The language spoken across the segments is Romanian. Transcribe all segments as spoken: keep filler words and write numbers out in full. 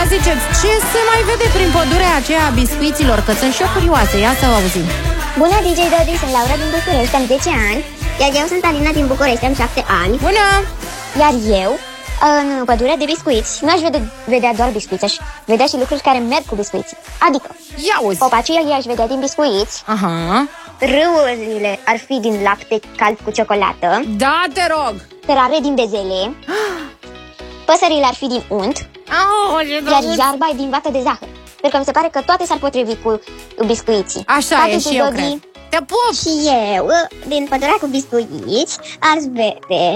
ziceți, ce se mai vede prin pădurea aceea a biscuiților? Că sunt și eu curioasă, ia să auzim. Bună, D J Dodi, sunt Laura din București, am zece ani. Iar eu sunt Alina din București, am șapte ani. Bună! Iar eu, în pădurea de biscuiți, nu aș vede, vedea doar biscuiți, aș vedea și lucruri care merg cu biscuiții. Adică, ia uzi. Popacia aș vedea din biscuiți. Aha. Râurile ar fi din lapte cald cu ciocolată. Da, te rog. Terare din bezele. Păsările ar fi din unt. Oh, iar iarba e din vată de zahăr. Pentru că mi se pare că toate s-ar potrivi cu biscuiții. Așa Tati e și eu cred. Te pup! Și eu, din pădurea cu biscuiți, aș vede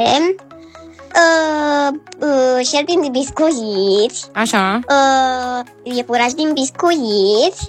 uh, uh, șerpi din biscuiți. Așa. uh, Iepuraș din biscuiți,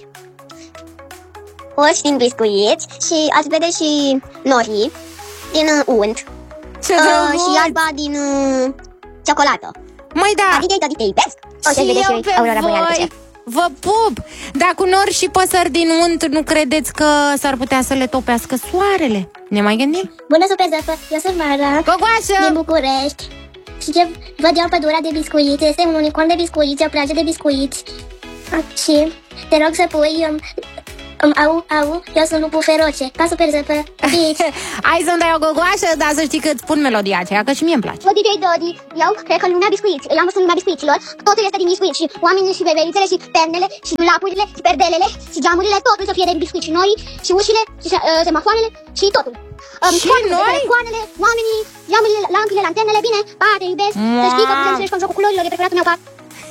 oși din biscuiți. Și aș vede și norii din uh, unt. Ce uh, Și iarba din uh, ciocolată. Măi da! Adică, adică te iubesc. O să și vede eu și Aurora Boreală. Vă pup! Dar cu nori și păsări din unt, nu credeți că s-ar putea să le topească soarele? Ne mai gândim? Bună, super zăpă! Eu sunt Mara Gogoașă! din București. Și ce văd eu în pădurea de biscuiți este un unicorn de biscuiți, o plajă de biscuiți. Și te rog să pui um, um, au, au, eu sunt lupul feroce. Pa, super zăpă! Hai să-mi dai o gogoașă, dar să știi că îți pun melodia aceea, că și mie îmi place. Bă, D J Dodi, eu cred că în lumea biscuiți, eu am văzut în lumea biscuiților, totul este din biscuiți și oamenii și beberițele și pernele și dulapurile și perdelele și geamurile, totul să fie de biscuiți și noi și ușile și uh, semafoanele și totul. Um, și noi? Telefoanele, oamenii, geamurile, lampile, lanternele, bine, pa, te iubesc, să știi că putem să jucăm jocul culorilor, e preferatul meu pa.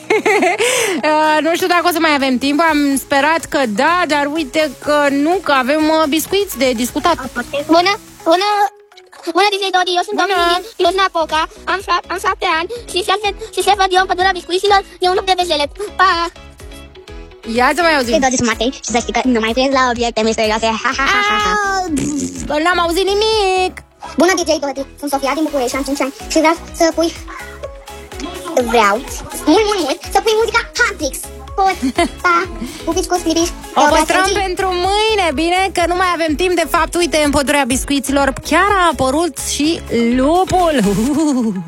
uh, nu știu dacă o să mai avem timp. Am sperat că da, dar uite că nu, că avem uh, biscuiți de discutat. Bună, bună, bună D J Dodi, eu sunt Dominic din Cluj-Napoca, am, am șapte ani și se, și se văd eu în pădurea biscuiților, e un lup de bezele. Pa! Ia să mai auzim. Te Dodi, sunt Matei și să știi că nu mai trăiesc la obiecte misterioase. Ha, ha, ha, ha, ha. N-am auzit nimic. Bună, D J Dodi, sunt Sofia din București, am cinci ani și vreau să pui Vreau mult, mult, mult să pui muzica Handrix. Pot, pa, pupici cu scribici. O păstrăm pentru mâine, bine că nu mai avem timp. De fapt, uite, în pădurea biscuiților chiar a apărut și lupul.